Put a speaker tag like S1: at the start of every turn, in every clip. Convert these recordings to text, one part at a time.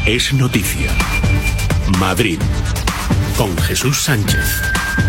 S1: Es noticia. Madrid, con Jesús Sánchez.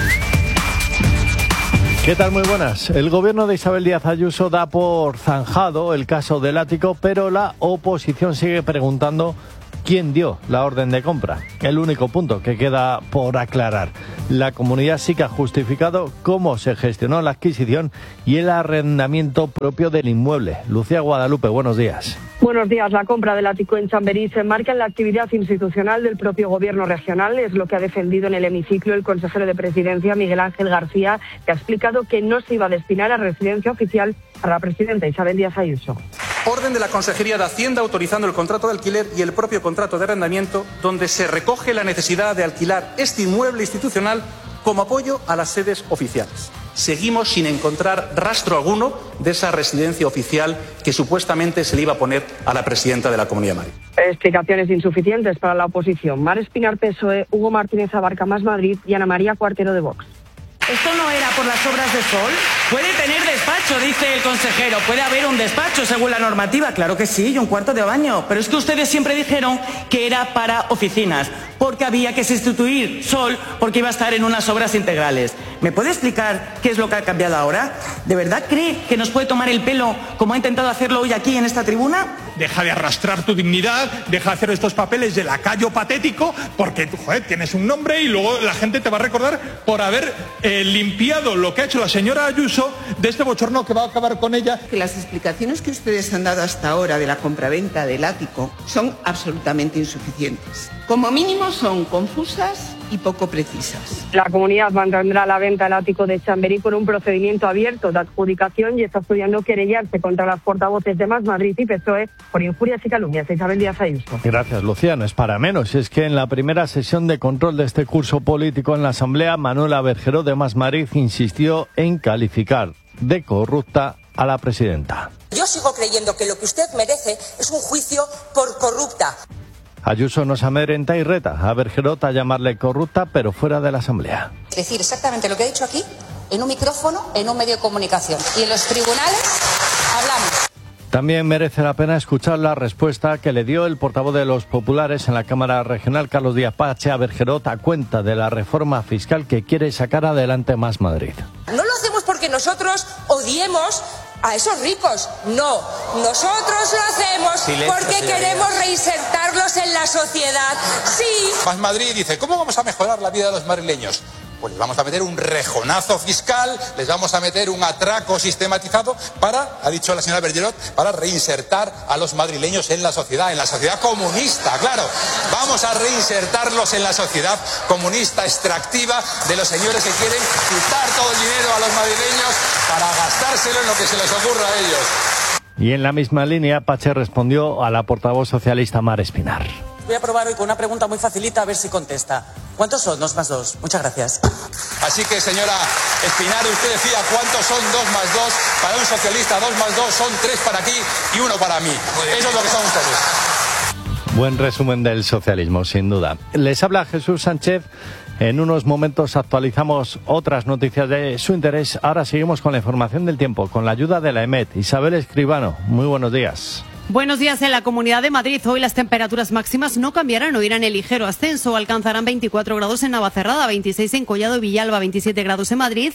S2: ¿Qué tal? Muy buenas. El gobierno de Isabel Díaz Ayuso da por zanjado el caso del ático, pero la oposición sigue preguntando quién dio la orden de compra. El único punto que queda por aclarar. La comunidad sí que ha justificado cómo se gestionó la adquisición y el arrendamiento propio del inmueble. Lucía Guadalupe, buenos días.
S3: Buenos días. La compra del ático en Chamberí se enmarca en la actividad institucional del propio gobierno regional. Es lo que ha defendido en el hemiciclo el consejero de Presidencia, Miguel Ángel García, que ha explicado que no se iba a destinar a residencia oficial a la presidenta Isabel Díaz Ayuso.
S4: Orden de la Consejería de Hacienda autorizando el contrato de alquiler y el propio contrato de arrendamiento, donde se recoge la necesidad de alquilar este inmueble institucional como apoyo a las sedes oficiales. Seguimos sin encontrar rastro alguno de esa residencia oficial que supuestamente se le iba a poner a la presidenta de la Comunidad de Madrid.
S3: Explicaciones insuficientes para la oposición. Mar Espinar, PSOE, Hugo Martínez Abarca, Más Madrid y Ana María Cuartero, de Vox.
S5: ¿Esto no era por las obras de Sol? Puede tener despacho, dice el consejero. Puede haber un despacho según la normativa. Claro que sí, y un cuarto de baño. Pero es que ustedes siempre dijeron que era para oficinas, porque había que sustituir Sol porque iba a estar en unas obras integrales. ¿Me puede explicar qué es lo que ha cambiado ahora? ¿De verdad cree que nos puede tomar el pelo como ha intentado hacerlo hoy aquí en esta tribuna?
S6: Deja de arrastrar tu dignidad, deja de hacer estos papeles de lacayo patético, porque tú, tienes un nombre y luego la gente te va a recordar por haber limpiado lo que ha hecho la señora Ayuso de este bochorno que va a acabar con ella.
S7: Que las explicaciones que ustedes han dado hasta ahora de la compraventa del ático son absolutamente insuficientes. Como mínimo son confusas y poco precisas.
S3: La comunidad mantendrá la venta del ático de Chamberí por un procedimiento abierto de adjudicación y está estudiando querellarse contra las portavoces de Más Madrid y PSOE por injurias y calumnias de Isabel Díaz Ayuso.
S2: Gracias, Lucía. No es para menos. Es que en la primera sesión de control de este curso político en la Asamblea, Manuela Bergeró de Más Madrid insistió en calificar de corrupta a la presidenta.
S8: Yo sigo creyendo que lo que usted merece es un juicio por corrupta.
S2: Ayuso nos amedrenta y reta a Bergerot a llamarle corrupta, pero fuera de la Asamblea.
S8: Es decir, exactamente lo que ha dicho aquí, en un micrófono, en un medio de comunicación. Y en los tribunales hablamos.
S2: También merece la pena escuchar la respuesta que le dio el portavoz de los populares en la Cámara Regional, Carlos Díaz Pache, a Bergerot a cuenta de la reforma fiscal que quiere sacar adelante Más Madrid.
S8: No lo hacemos porque nosotros odiemos a esos ricos, no. Nosotros lo hacemos porque queremos reinsertarlos en la sociedad. Sí.
S9: Más Madrid dice, ¿cómo vamos a mejorar la vida de los madrileños? Pues les vamos a meter un rejonazo fiscal, les vamos a meter un atraco sistematizado para, ha dicho la señora Bergerot, para reinsertar a los madrileños en la sociedad comunista, claro. Vamos a reinsertarlos en la sociedad comunista extractiva de los señores que quieren quitar todo el dinero a los madrileños para gastárselo en lo que se les ocurra a ellos.
S2: Y en la misma línea, Pache respondió a la portavoz socialista Mar Espinar.
S5: Voy a probar hoy con una pregunta muy facilita a ver si contesta. ¿Cuántos son 2 más 2? Muchas gracias.
S9: Así que, señora Espinar, usted decía cuántos son 2 más 2. Para un socialista 2 más 2 son 3 para ti y 1 para mí. Eso es lo que son ustedes.
S2: Buen resumen del socialismo, sin duda. Les habla Jesús Sánchez. En unos momentos actualizamos otras noticias de su interés. Ahora seguimos con la información del tiempo, con la ayuda de la EMET. Isabel Escribano, muy buenos días.
S10: Buenos días. En la Comunidad de Madrid hoy las temperaturas máximas no cambiarán o irán en ligero ascenso. Alcanzarán 24 grados en Navacerrada, 26 en Collado y Villalba, 27 grados en Madrid,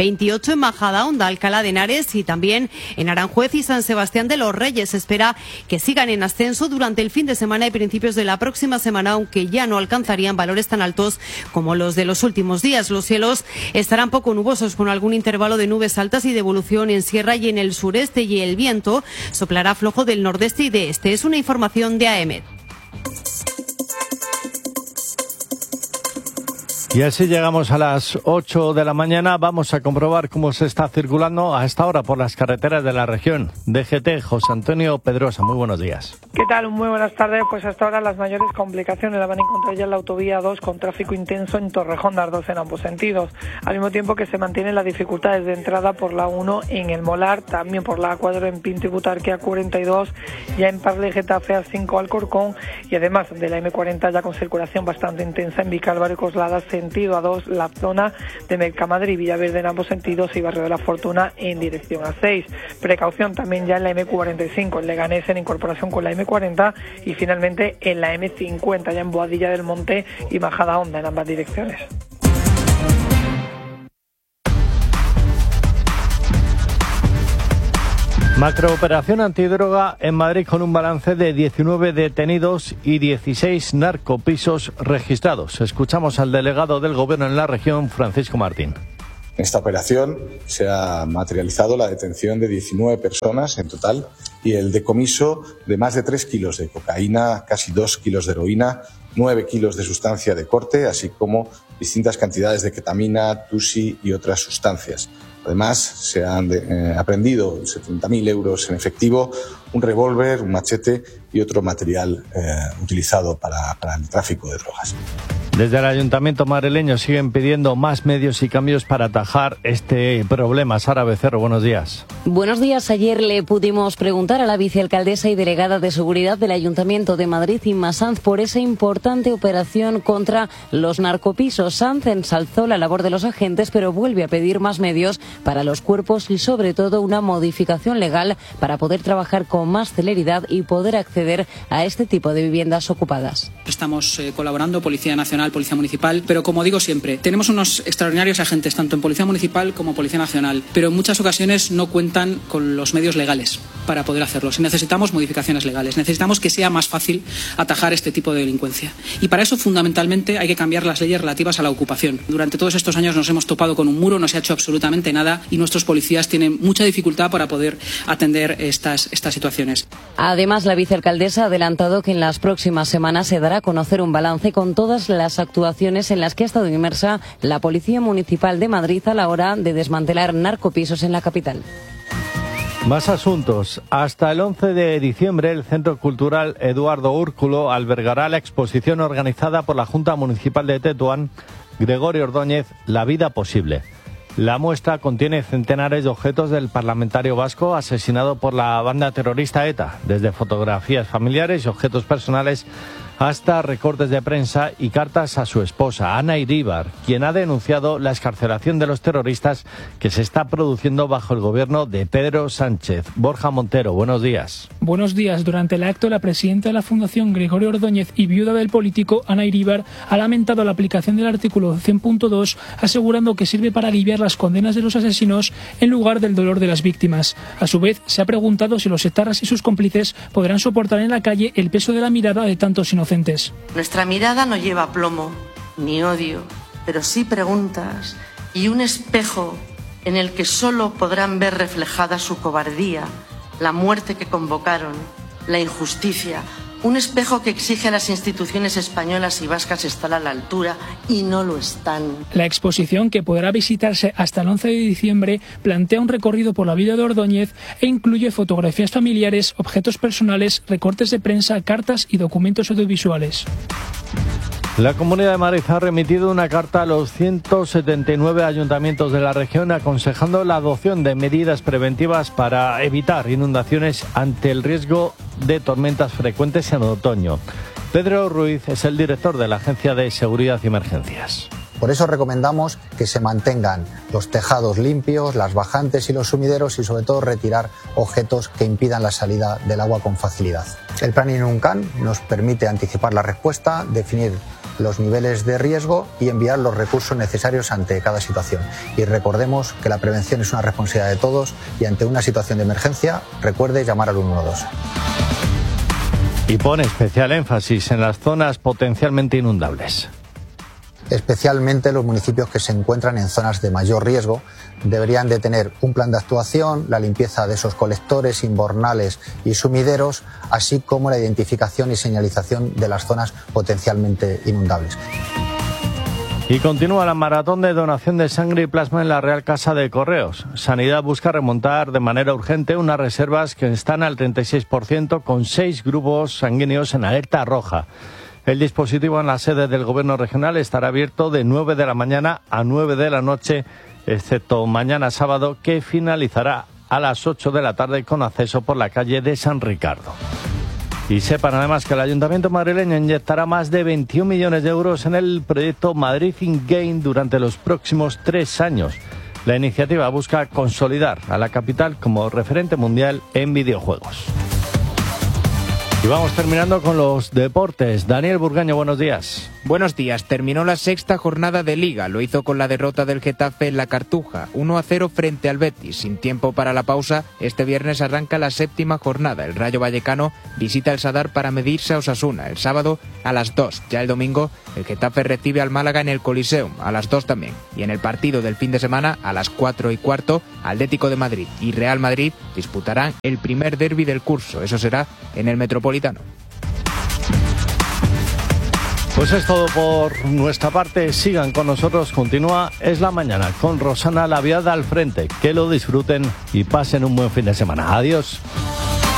S10: 28 en Majadahonda, Alcalá de Henares y también en Aranjuez y San Sebastián de los Reyes. Se espera que sigan en ascenso durante el fin de semana y principios de la próxima semana, aunque ya no alcanzarían valores tan altos como los de los últimos días. Los cielos estarán poco nubosos con algún intervalo de nubes altas y de evolución en sierra y en el sureste, y el viento soplará flojo del nordeste y de este. Es una información de AEMET.
S2: Y así llegamos a las 8 de la mañana. Vamos a comprobar cómo se está circulando a esta hora por las carreteras de la región. DGT, José Antonio Pedrosa, muy buenos días.
S11: ¿Qué tal? Muy buenas tardes. Pues hasta ahora las mayores complicaciones las van a encontrar ya en la autovía 2 con tráfico intenso en Torrejón de Ardoz en ambos sentidos. Al mismo tiempo que se mantienen las dificultades de entrada por la 1 en El Molar, también por la A4 en Pinto y Butarque A42, ya en Parle Getafe A5 Alcorcón, y además de la M40 ya con circulación bastante intensa en Vicálvaro y Coslada C sentido A2, la zona de Mercamadrid, Villaverde en ambos sentidos y Barrio de la Fortuna en dirección A6. Precaución también ya en la M45, en Leganés en incorporación con la M40 y finalmente en la M50 ya en Boadilla del Monte y Majadahonda en ambas direcciones.
S2: Macrooperación antidroga en Madrid con un balance de 19 detenidos y 16 narcopisos registrados. Escuchamos al delegado del Gobierno en la región, Francisco Martín.
S12: En esta operación se ha materializado la detención de 19 personas en total y el decomiso de más de 3 kilos de cocaína, casi 2 kilos de heroína, 9 kilos de sustancia de corte, así como distintas cantidades de ketamina, tusi y otras sustancias. Además, se han aprehendido 70.000 euros en efectivo, un revólver, un machete y otro material utilizado para el tráfico de drogas.
S2: Desde el Ayuntamiento madrileño siguen pidiendo más medios y cambios para atajar este problema. Sara Becerro, buenos días.
S13: Buenos días. Ayer le pudimos preguntar a la vicealcaldesa y delegada de Seguridad del Ayuntamiento de Madrid, Inma Sanz, por esa importante operación contra los narcopisos. Sanz ensalzó la labor de los agentes, pero vuelve a pedir más medios para los cuerpos y, sobre todo, una modificación legal para poder trabajar con más celeridad y poder acceder a este tipo de viviendas ocupadas.
S14: Estamos colaborando, Policía Nacional, Policía Municipal, pero como digo siempre, tenemos unos extraordinarios agentes, tanto en Policía Municipal como Policía Nacional, pero en muchas ocasiones no cuentan con los medios legales para poder hacerlos. Necesitamos modificaciones legales, necesitamos que sea más fácil atajar este tipo de delincuencia. Y para eso, fundamentalmente, hay que cambiar las leyes relativas a la ocupación. Durante todos estos años nos hemos topado con un muro, no se ha hecho absolutamente nada y nuestros policías tienen mucha dificultad para poder atender estas situaciones.
S13: Además, la vicealcaldesa ha adelantado que en las próximas semanas se dará a conocer un balance con todas las actuaciones en las que ha estado inmersa la Policía Municipal de Madrid a la hora de desmantelar narcopisos en la capital.
S2: Más asuntos. Hasta el 11 de diciembre el Centro Cultural Eduardo Úrculo albergará la exposición organizada por la Junta Municipal de Tetuán, Gregorio Ordóñez, La vida posible. La muestra contiene centenares de objetos del parlamentario vasco asesinado por la banda terrorista ETA, desde fotografías familiares y objetos personales hasta recortes de prensa y cartas a su esposa, Ana Iríbar, quien ha denunciado la excarcelación de los terroristas que se está produciendo bajo el gobierno de Pedro Sánchez. Borja Montero, buenos días.
S15: Buenos días. Durante el acto, la presidenta de la Fundación, Gregorio Ordóñez, y viuda del político, Ana Iríbar, ha lamentado la aplicación del artículo 100.2, asegurando que sirve para aliviar las condenas de los asesinos en lugar del dolor de las víctimas. A su vez, se ha preguntado si los etarras y sus cómplices podrán soportar en la calle el peso de la mirada de tantos inocentes.
S16: Nuestra mirada no lleva plomo ni odio, pero sí preguntas y un espejo en el que solo podrán ver reflejada su cobardía, la muerte que convocaron, la injusticia. Un espejo que exige a las instituciones españolas y vascas estar a la altura y no lo están.
S15: La exposición, que podrá visitarse hasta el 11 de diciembre, plantea un recorrido por la vida de Ordóñez e incluye fotografías familiares, objetos personales, recortes de prensa, cartas y documentos audiovisuales.
S2: La Comunidad de Madrid ha remitido una carta a los 179 ayuntamientos de la región aconsejando la adopción de medidas preventivas para evitar inundaciones ante el riesgo de tormentas frecuentes en otoño. Pedro Ruiz es el director de la Agencia de Seguridad y Emergencias.
S17: Por eso recomendamos que se mantengan los tejados limpios, las bajantes y los sumideros y sobre todo retirar objetos que impidan la salida del agua con facilidad. El plan INUNCAN nos permite anticipar la respuesta, definir los niveles de riesgo y enviar los recursos necesarios ante cada situación. Y recordemos que la prevención es una responsabilidad de todos y ante una situación de emergencia, recuerde llamar al 112.
S2: Y pone especial énfasis en las zonas potencialmente inundables.
S17: Especialmente los municipios que se encuentran en zonas de mayor riesgo deberían de tener un plan de actuación, la limpieza de esos colectores, invernales y sumideros, así como la identificación y señalización de las zonas potencialmente inundables.
S2: Y continúa la maratón de donación de sangre y plasma en la Real Casa de Correos. Sanidad busca remontar de manera urgente unas reservas que están al 36% con 6 grupos sanguíneos en alerta roja. El dispositivo en la sede del Gobierno regional estará abierto de 9 de la mañana a 9 de la noche, excepto mañana sábado, que finalizará a las 8 de la tarde con acceso por la calle de San Ricardo. Y sepan además que el Ayuntamiento madrileño inyectará más de 21 millones de euros en el proyecto Madrid in Game durante los próximos 3 años. La iniciativa busca consolidar a la capital como referente mundial en videojuegos. Y vamos terminando con los deportes. Daniel Burgaño, buenos días.
S18: Buenos días. Terminó la 6ª jornada de Liga. Lo hizo con la derrota del Getafe en la Cartuja, 1-0 frente al Betis. Sin tiempo para la pausa, este viernes arranca la 7ª jornada. El Rayo Vallecano visita el Sadar para medirse a Osasuna. El sábado a las 2. Ya el domingo, el Getafe recibe al Málaga en el Coliseum, a las 2 también. Y en el partido del fin de semana, a las 4:15, Atlético de Madrid y Real Madrid disputarán el primer derbi del curso. Eso será en el Metropolitano.
S2: Pues es todo por nuestra parte. Sigan con nosotros. Continúa Es la Mañana con Rosana Laviada al frente. Que lo disfruten y pasen un buen fin de semana. Adiós.